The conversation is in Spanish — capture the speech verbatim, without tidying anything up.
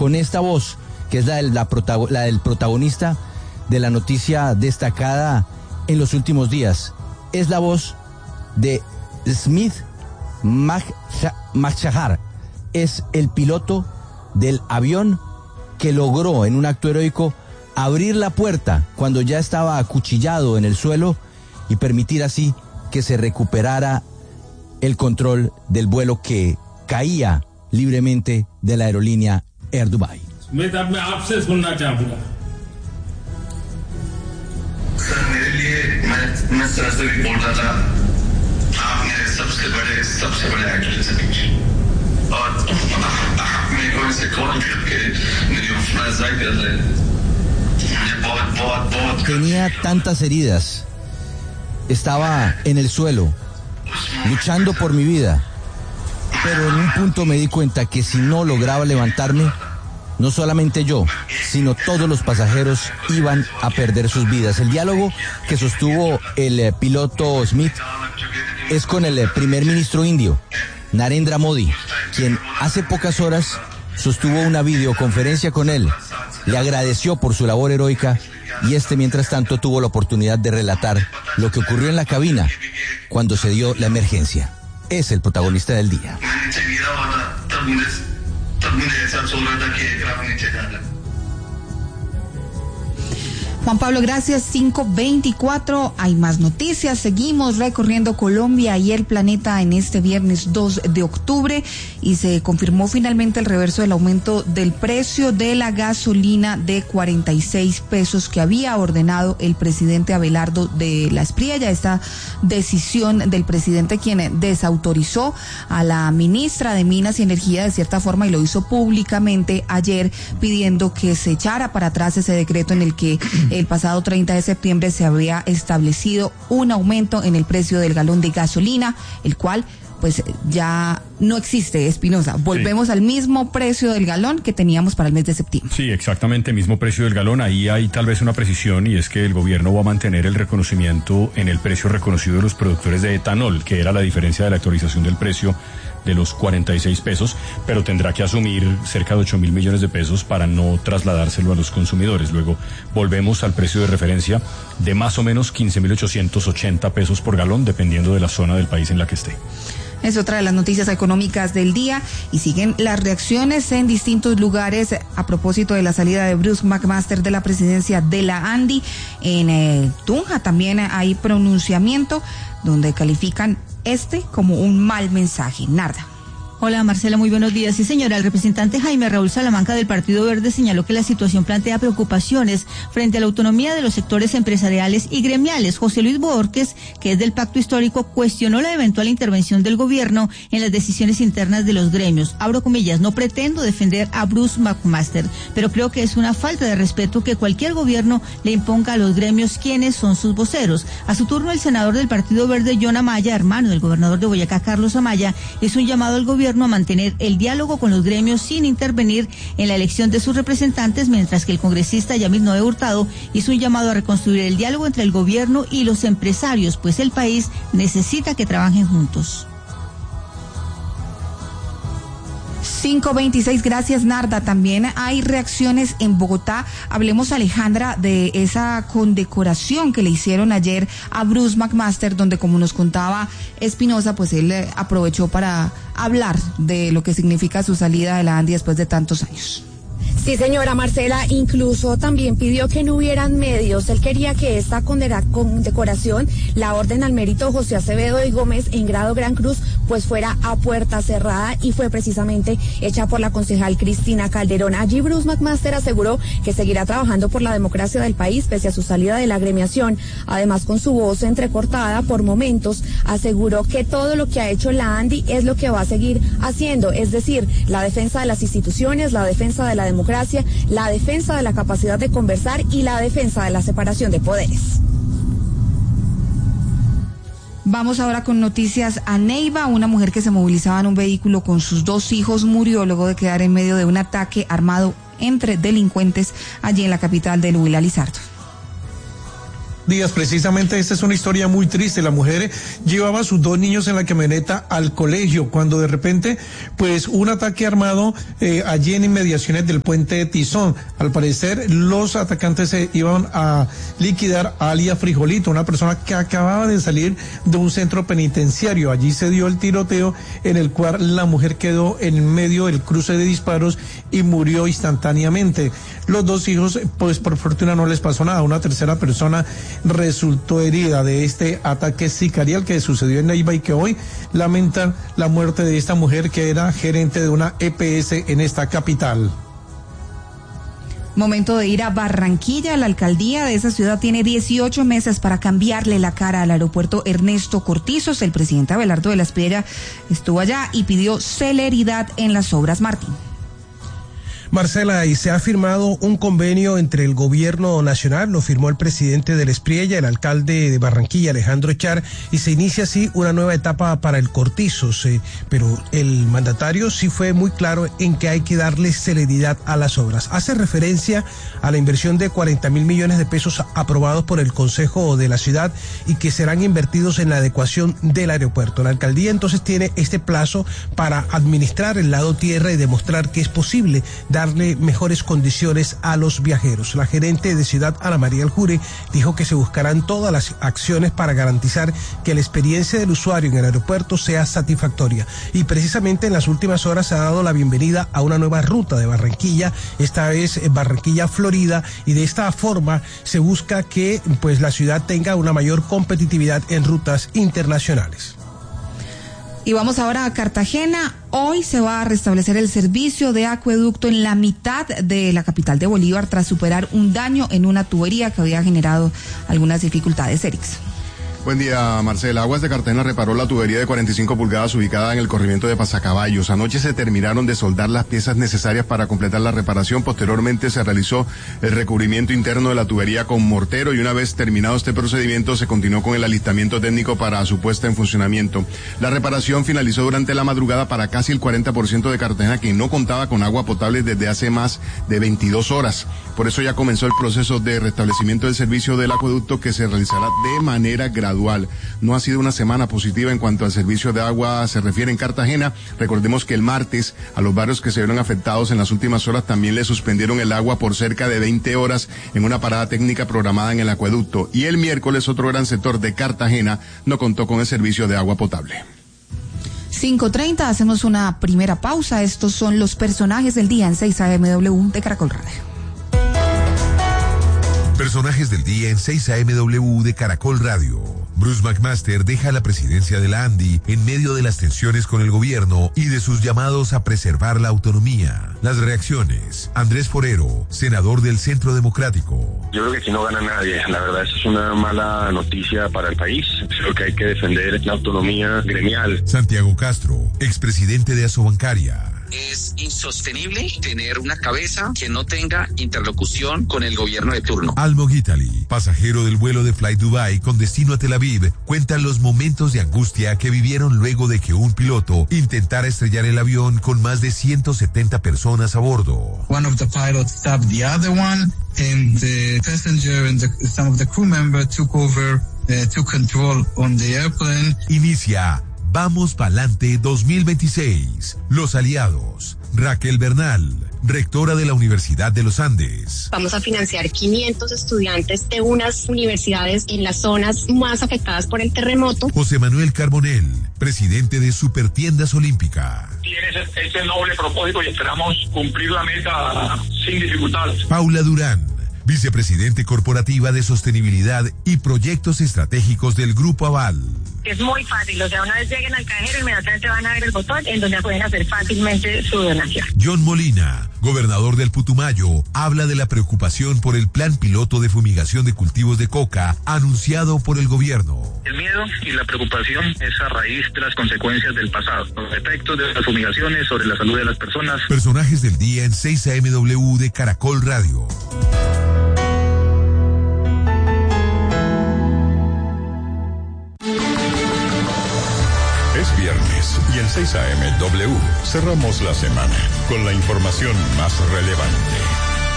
con esta voz, que es la del, la protago- la del protagonista de la noticia destacada en los últimos días. Es la voz de Smith Majshahar. Es el piloto del avión que logró en un acto heroico abrir la puerta cuando ya estaba acuchillado en el suelo y permitir así que se recuperara el control del vuelo que caía libremente de la aerolínea Air Dubai. Tenía tantas heridas, estaba en el suelo, luchando por mi vida, pero en un punto me di cuenta que si no lograba levantarme, no solamente yo, sino todos los pasajeros iban a perder sus vidas. El diálogo que sostuvo el eh, piloto Smith es con el eh, primer ministro indio, Narendra Modi, quien hace pocas horas sostuvo una videoconferencia con él, le agradeció por su labor heroica y este, mientras tanto, tuvo la oportunidad de relatar lo que ocurrió en la cabina cuando se dio la emergencia. Es el protagonista del día. Juan Pablo, gracias. cinco veinticuatro, hay más noticias. Seguimos recorriendo Colombia y el planeta en este viernes dos de octubre y se confirmó finalmente el reverso del aumento del precio de la gasolina de cuarenta y seis pesos que había ordenado el presidente Abelardo de la Espriella. Esta decisión del presidente, quien desautorizó a la ministra de Minas y Energía de cierta forma y lo hizo públicamente ayer, pidiendo que se echara para atrás ese decreto en el que el pasado treinta de septiembre se había establecido un aumento en el precio del galón de gasolina, el cual pues ya no existe, Espinosa. Volvemos sí. al mismo precio del galón que teníamos para el mes de septiembre. Sí, exactamente, mismo precio del galón. Ahí hay tal vez una precisión y es que el gobierno va a mantener el reconocimiento en el precio reconocido de los productores de etanol, que era la diferencia de la actualización del precio de los cuarenta y seis pesos, pero tendrá que asumir cerca de ocho mil millones de pesos para no trasladárselo a los consumidores. Luego volvemos al precio de referencia de más o menos quince mil ochocientos ochenta pesos por galón, dependiendo de la zona del país en la que esté. Es otra de las noticias económicas del día y siguen las reacciones en distintos lugares a propósito de la salida de Bruce McMaster de la presidencia de la ANDI. En eh, Tunja también hay pronunciamiento donde califican este como un mal mensaje. Narda. Hola Marcela, muy buenos días. Sí señora, el representante Jaime Raúl Salamanca del Partido Verde señaló que la situación plantea preocupaciones frente a la autonomía de los sectores empresariales y gremiales. José Luis Borges, que es del Pacto Histórico, cuestionó la eventual intervención del gobierno en las decisiones internas de los gremios. Abro comillas, no pretendo defender a Bruce McMaster, pero creo que es una falta de respeto que cualquier gobierno le imponga a los gremios quienes son sus voceros. A su turno, el senador del Partido Verde, John Amaya, hermano del gobernador de Boyacá, Carlos Amaya, hizo un llamado al gobierno a mantener el diálogo con los gremios sin intervenir en la elección de sus representantes, mientras que el congresista Yamil Noé Hurtado hizo un llamado a reconstruir el diálogo entre el gobierno y los empresarios, pues el país necesita que trabajen juntos. cinco veintiséis, gracias Narda. También hay reacciones en Bogotá. Hablemos, Alejandra, de esa condecoración que le hicieron ayer a Bruce McMaster, donde, como nos contaba Espinosa, pues él aprovechó para hablar de lo que significa su salida de la ANDI después de tantos años. Sí, señora Marcela, incluso también pidió que no hubieran medios. Él quería que esta condecoración, la Orden al Mérito José Acevedo y Gómez en grado Gran Cruz, pues fuera a puerta cerrada y fue precisamente hecha por la concejal Cristina Calderón. Allí Bruce McMaster aseguró que seguirá trabajando por la democracia del país pese a su salida de la agremiación. Además, con su voz entrecortada por momentos, aseguró que todo lo que ha hecho la ANDI es lo que va a seguir haciendo, es decir, la defensa de las instituciones, la defensa de la democracia, la defensa de la capacidad de conversar y la defensa de la separación de poderes. Vamos ahora con noticias a Neiva. Una mujer que se movilizaba en un vehículo con sus dos hijos murió luego de quedar en medio de un ataque armado entre delincuentes allí en la capital del Huila, Lizardo. Días, precisamente esta es una historia muy triste. La mujer llevaba a sus dos niños en la camioneta al colegio cuando de repente pues un ataque armado eh, allí en inmediaciones del puente de Tizón. Al parecer los atacantes se iban a liquidar a Alia Frijolito, una persona que acababa de salir de un centro penitenciario. Allí se dio el tiroteo en el cual la mujer quedó en medio del cruce de disparos y murió instantáneamente. Los dos hijos pues por fortuna no les pasó nada. Una tercera persona resultó herida de este ataque sicarial que sucedió en Neiva y que hoy lamentan la muerte de esta mujer que era gerente de una E P S en esta capital. Momento de ir a Barranquilla. La alcaldía de esa ciudad tiene dieciocho meses para cambiarle la cara al aeropuerto Ernesto Cortizos. El presidente Abelardo de la Espriella estuvo allá y pidió celeridad en las obras. Martín. Marcela, y se ha firmado un convenio entre el gobierno nacional, lo firmó el presidente de la Espriella, el alcalde de Barranquilla, Alejandro Echar, y se inicia así una nueva etapa para el Cortizos, eh, pero el mandatario sí fue muy claro en que hay que darle celeridad a las obras. Hace referencia a la inversión de cuarenta mil millones de pesos aprobados por el Consejo de la Ciudad y que serán invertidos en la adecuación del aeropuerto. La alcaldía entonces tiene este plazo para administrar el lado tierra y demostrar que es posible dar darle mejores condiciones a los viajeros. La gerente de Ciudad, Ana María Aljure, dijo que se buscarán todas las acciones para garantizar que la experiencia del usuario en el aeropuerto sea satisfactoria. Y precisamente en las últimas horas se ha dado la bienvenida a una nueva ruta de Barranquilla, esta vez Barranquilla Florida, y de esta forma se busca que pues la ciudad tenga una mayor competitividad en rutas internacionales. Y vamos ahora a Cartagena. Hoy se va a restablecer el servicio de acueducto en la mitad de la capital de Bolívar tras superar un daño en una tubería que había generado algunas dificultades. Erix. Buen día, Marcela. Aguas de Cartagena reparó la tubería de cuarenta y cinco pulgadas ubicada en el corrimiento de Pasacaballos. Anoche se terminaron de soldar las piezas necesarias para completar la reparación. Posteriormente se realizó el recubrimiento interno de la tubería con mortero y una vez terminado este procedimiento se continuó con el alistamiento técnico para su puesta en funcionamiento. La reparación finalizó durante la madrugada para casi el cuarenta por ciento de Cartagena que no contaba con agua potable desde hace más de veintidós horas. Por eso ya comenzó el proceso de restablecimiento del servicio del acueducto que se realizará de manera gradual. No ha sido una semana positiva en cuanto al servicio de agua se refiere en Cartagena. Recordemos que el martes a los barrios que se vieron afectados en las últimas horas también le suspendieron el agua por cerca de veinte horas en una parada técnica programada en el acueducto. Y el miércoles otro gran sector de Cartagena no contó con el servicio de agua potable. cinco treinta, hacemos una primera pausa. Estos son los personajes del día en seis A M W de Caracol Radio. Personajes del día en seis A M W de Caracol Radio. Bruce McMaster deja la presidencia de la ANDI en medio de las tensiones con el gobierno y de sus llamados a preservar la autonomía. Las reacciones. Andrés Forero, senador del Centro Democrático. Yo creo que aquí no gana nadie. La verdad, eso es una mala noticia para el país. Creo que hay que defender la autonomía gremial. Santiago Castro, expresidente de Asobancaria. Es insostenible tener una cabeza que no tenga interlocución con el gobierno de turno. Almo Guitali, pasajero del vuelo de Fly Dubai con destino a Tel Aviv, cuenta los momentos de angustia que vivieron luego de que un piloto intentara estrellar el avión con más de ciento setenta personas a bordo. One of the pilots stabbed the other one and the passenger and the, some of the crew members took over, uh, took control on the airplane. Inicia Vamos Pa'lante dos mil veintiséis. Los aliados. Raquel Bernal, rectora de la Universidad de los Andes. Vamos a financiar quinientos estudiantes de unas universidades en las zonas más afectadas por el terremoto. José Manuel Carbonell, presidente de Supertiendas Olímpica. Tiene ese, ese noble propósito y esperamos cumplir la meta sin dificultades. Paula Durán, vicepresidente corporativa de Sostenibilidad y Proyectos Estratégicos del Grupo Aval. Es muy fácil, o sea, una vez lleguen al cajero, inmediatamente van a ver el botón en donde pueden hacer fácilmente su donación. John Molina, gobernador del Putumayo, habla de la preocupación por el plan piloto de fumigación de cultivos de coca anunciado por el gobierno. El miedo y la preocupación es a raíz de las consecuencias del pasado, los efectos de las fumigaciones sobre la salud de las personas. Personajes del día en seis A M W de Caracol Radio. Es viernes y en seis A M W cerramos la semana con la información más relevante.